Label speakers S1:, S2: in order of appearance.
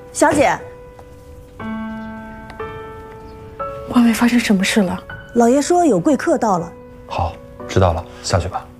S1: 小姐，
S2: 外面发生什么事了？
S1: 老爷说有贵客到了。
S3: 好，知道了，下去吧。